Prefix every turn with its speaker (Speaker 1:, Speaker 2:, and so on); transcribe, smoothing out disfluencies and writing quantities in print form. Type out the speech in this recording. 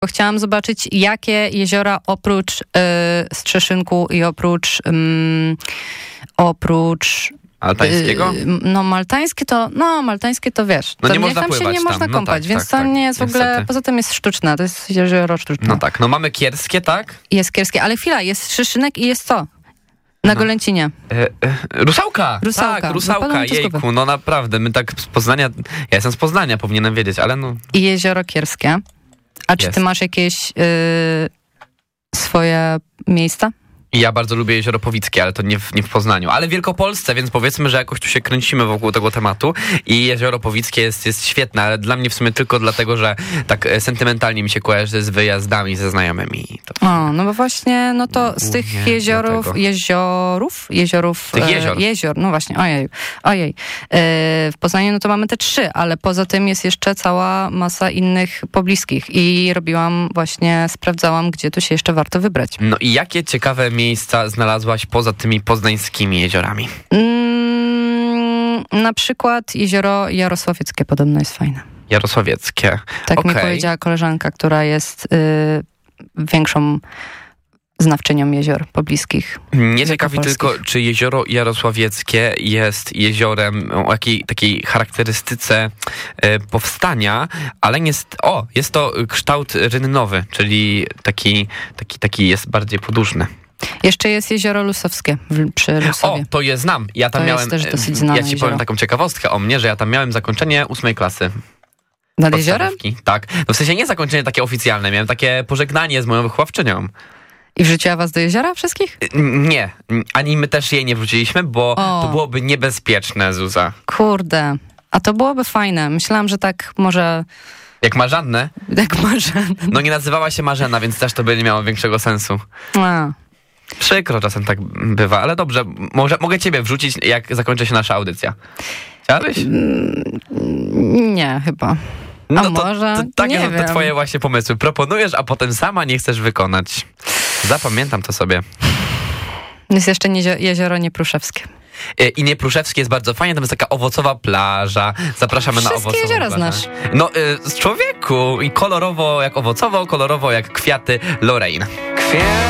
Speaker 1: Chciałam zobaczyć, jakie jeziora oprócz Strzeszynku i oprócz
Speaker 2: Altańskiego?
Speaker 1: Maltańskie to wiesz.
Speaker 2: No
Speaker 1: to
Speaker 2: nie można
Speaker 1: tam
Speaker 2: pływać
Speaker 1: się nie można
Speaker 2: tam.
Speaker 1: kąpać, więc to nie jest w ogóle,
Speaker 2: niestety.
Speaker 1: poza tym jest sztuczne, to jest jezioro sztuczne.
Speaker 2: No tak, no mamy Kierskie, tak?
Speaker 1: Jest Kierskie, ale chwila, jest Strzeszynek i jest co? Na Golęcinie.
Speaker 2: Rusałka!
Speaker 1: Rusałka.
Speaker 2: Tak, Rusałka,
Speaker 1: Zapadłam to z głowy.
Speaker 2: jejku, no naprawdę, my tak z Poznania, ja jestem z Poznania, powinienem wiedzieć, ale no...
Speaker 1: I jezioro Kierskie. A czy
Speaker 2: Jest.
Speaker 1: ty masz jakieś swoje miejsca?
Speaker 2: I ja bardzo lubię Jezioro Powickie, ale to nie w Poznaniu, ale w Wielkopolsce, więc powiedzmy, że jakoś tu się kręcimy wokół tego tematu i Jezioro Powickie jest świetne, ale dla mnie w sumie tylko dlatego, że tak sentymentalnie mi się kojarzy z wyjazdami ze znajomymi.
Speaker 1: O, no bo właśnie, no to z tych
Speaker 2: Nie,
Speaker 1: jeziorów,
Speaker 2: Tych jezior.
Speaker 1: jezior, no właśnie, ojej. W Poznaniu no to mamy te 3, ale poza tym jest jeszcze cała masa innych pobliskich i sprawdzałam, gdzie tu się jeszcze warto wybrać.
Speaker 2: No i jakie ciekawe miejsca znalazłaś poza tymi poznańskimi jeziorami?
Speaker 1: Na przykład jezioro Jarosławieckie podobno jest fajne.
Speaker 2: Jarosławieckie.
Speaker 1: Tak mi powiedziała koleżanka, która jest większą znawczynią jezior pobliskich.
Speaker 2: Nie ciekawi tylko, czy jezioro Jarosławieckie jest jeziorem o jakiej takiej charakterystyce powstania, ale jest to kształt rynnowy, czyli taki jest bardziej podłużny.
Speaker 1: Jeszcze jest jezioro Lusowskie przy Lusowie.
Speaker 2: O, to je znam. Ja tam miałem,
Speaker 1: jest też dosyć znane
Speaker 2: ja ci
Speaker 1: jezioro.
Speaker 2: powiem taką ciekawostkę o mnie, że ja tam miałem zakończenie 8 klasy.
Speaker 1: Nad jeziorem?
Speaker 2: Podstawówki. Tak. No w sensie nie zakończenie takie oficjalne, miałem takie pożegnanie z moją wychowawczynią.
Speaker 1: I wrzuciła was do jeziora wszystkich?
Speaker 2: Nie, ani my też jej nie wróciliśmy, bo to byłoby niebezpieczne, Zuza.
Speaker 1: Kurde, a to byłoby fajne. Myślałam, że tak może...
Speaker 2: Jak Marzannę?
Speaker 1: Jak Marzena.
Speaker 2: No nie nazywała się Marzena, więc też to by nie miało większego sensu. Przykro czasem tak bywa, ale dobrze, mogę ciebie wrzucić, jak zakończy się nasza audycja. Chciałabyś?
Speaker 1: Nie, chyba.
Speaker 2: No
Speaker 1: może?
Speaker 2: Takie
Speaker 1: nie
Speaker 2: są te twoje właśnie pomysły. Proponujesz, a potem sama nie chcesz wykonać. Zapamiętam to sobie.
Speaker 1: Jest jeszcze jezioro Niepruszewskie.
Speaker 2: I Niepruszewskie jest bardzo fajnie, tam jest taka owocowa plaża. Zapraszamy na owocową
Speaker 1: jeziora
Speaker 2: plażę.
Speaker 1: znasz.
Speaker 2: No, z człowieku. I kolorowo jak owocowo, kolorowo jak kwiaty Lorraine.